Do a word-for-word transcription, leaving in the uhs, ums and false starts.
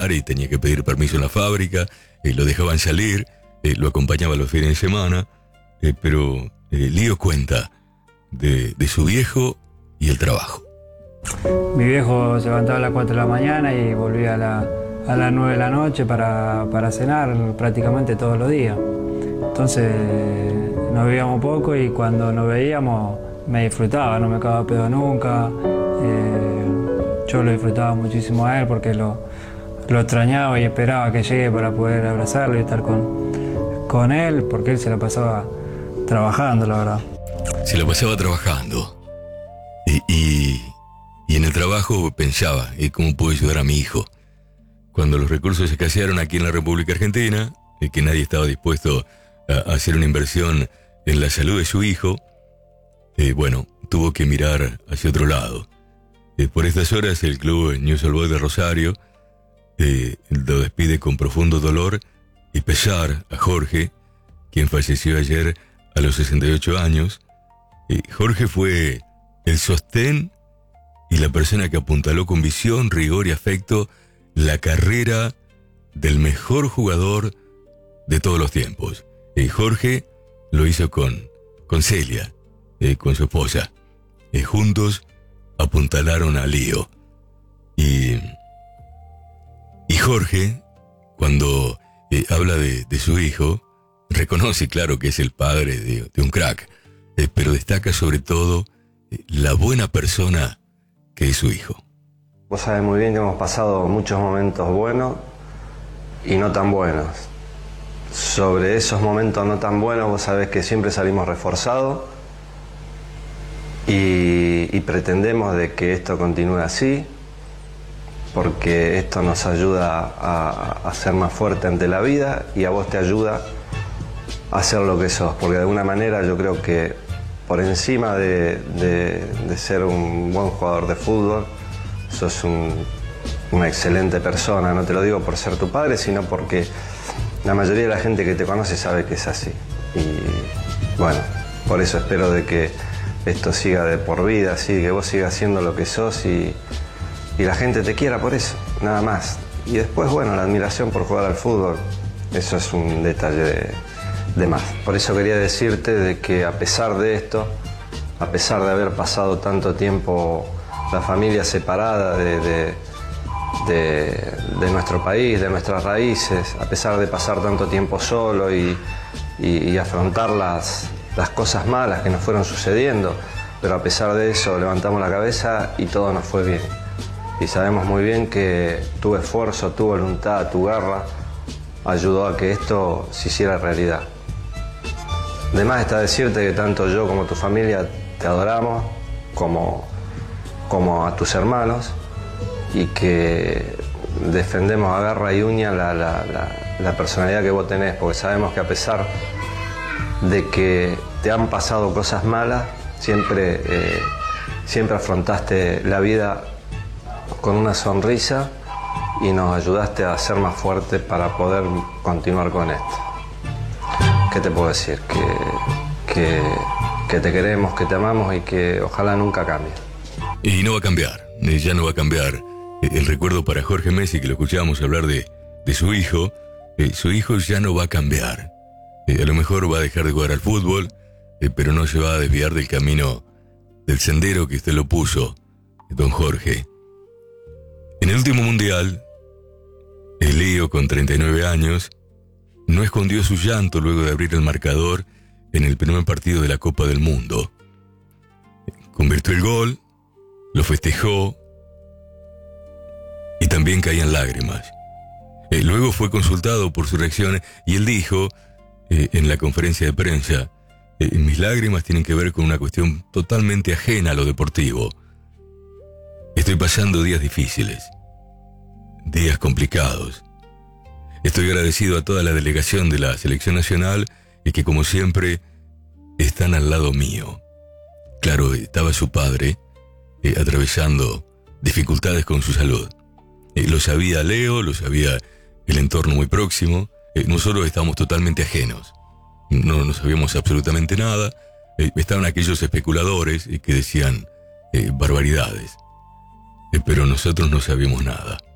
trabajar y tenía que pedir permiso en la fábrica, eh, lo dejaban salir, eh, lo acompañaba los fines de semana, eh, pero eh, Lío cuenta de, de su viejo y el trabajo. Mi viejo se levantaba a las cuatro de la mañana y volvía a, la, a las nueve de la noche para, para cenar prácticamente todos los días. Entonces nos veíamos poco y cuando nos veíamos me disfrutaba, no me cagaba pedo nunca. Eh, yo lo disfrutaba muchísimo a él porque lo, lo extrañaba y esperaba que llegue para poder abrazarlo y estar con, con él, porque él se la pasaba trabajando, la verdad. Se la pasaba trabajando. Y, y, y en el trabajo pensaba, ¿y cómo puedo ayudar a mi hijo? Cuando los recursos escasearon aquí en la República Argentina, y que nadie estaba dispuesto a, a hacer una inversión en la salud de su hijo, eh, bueno, tuvo que mirar hacia otro lado. Eh, por estas horas el club Newell's Old Boys de Rosario eh, lo despide con profundo dolor y pesar a Jorge, quien falleció ayer a los sesenta y ocho años. Eh, Jorge fue el sostén y la persona que apuntaló con visión, rigor y afecto la carrera del mejor jugador de todos los tiempos. Eh, Jorge lo hizo con, con Celia, eh, con su esposa. Eh, juntos apuntalaron a Lío. Y, y Jorge, cuando eh, habla de, de su hijo, reconoce, claro, que es el padre de, de un crack, eh, pero destaca sobre todo eh, la buena persona que es su hijo. Vos sabés muy bien que hemos pasado muchos momentos buenos y no tan buenos. Sobre esos momentos no tan buenos, vos sabés que siempre salimos reforzados y, y pretendemos de que esto continúe así, porque esto nos ayuda a, a ser más fuerte ante la vida y a vos te ayuda a ser lo que sos, porque de alguna manera yo creo que por encima de, de, de ser un buen jugador de fútbol, sos un, una excelente persona. No te lo digo por ser tu padre, sino porque la mayoría de la gente que te conoce sabe que es así. Y bueno, por eso espero de que esto siga de por vida, así que vos sigas siendo lo que sos y, y la gente te quiera por eso, nada más. Y después, bueno, la admiración por jugar al fútbol, eso es un detalle de, de más. Por eso quería decirte de que a pesar de esto, a pesar de haber pasado tanto tiempo la familia separada de, de, de, de nuestro país, de nuestras raíces, a pesar de pasar tanto tiempo solo y, y, y afrontar las, las cosas malas que nos fueron sucediendo, pero a pesar de eso levantamos la cabeza y todo nos fue bien. Y sabemos muy bien que tu esfuerzo, tu voluntad, tu garra ayudó a que esto se hiciera realidad. De más está decirte que tanto yo como tu familia te adoramos, como como a tus hermanos, y que defendemos a garra y uña la, la, la, la personalidad que vos tenés, porque sabemos que a pesar de que te han pasado cosas malas, siempre, eh, siempre afrontaste la vida con una sonrisa y nos ayudaste a ser más fuertes para poder continuar con esto. ¿Qué te puedo decir? Que, que, que te queremos, que te amamos y que ojalá nunca cambie. Y no va a cambiar, ya no va a cambiar. El recuerdo para Jorge Messi, que lo escuchábamos hablar de, de su hijo, eh, su hijo ya no va a cambiar. Eh, a lo mejor va a dejar de jugar al fútbol, eh, pero no se va a desviar del camino, del sendero que usted lo puso, don Jorge. En el último mundial, el Lío, con treinta y nueve años, no escondió su llanto luego de abrir el marcador en el primer partido de la Copa del Mundo. Convirtió el gol, lo festejó y también caían lágrimas. Eh, luego fue consultado por su reacción y él dijo eh, en la conferencia de prensa, eh, mis lágrimas tienen que ver con una cuestión totalmente ajena a lo deportivo. Estoy pasando días difíciles, días complicados. Estoy agradecido a toda la delegación de la selección nacional y que, como siempre, están al lado mío. Claro, estaba su padre eh, atravesando dificultades con su salud. Eh, lo sabía Leo, lo sabía el entorno muy próximo. Eh, nosotros estábamos totalmente ajenos. No, no sabíamos absolutamente nada. Eh, estaban aquellos especuladores eh, que decían eh, barbaridades. Eh, pero nosotros no sabíamos nada.